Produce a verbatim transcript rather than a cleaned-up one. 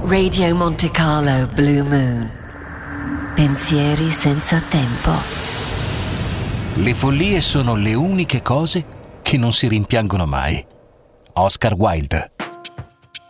Radio Monte Carlo Blue Moon. Pensieri senza tempo. Le follie sono le uniche cose che non si rimpiangono mai. Oscar Wilde.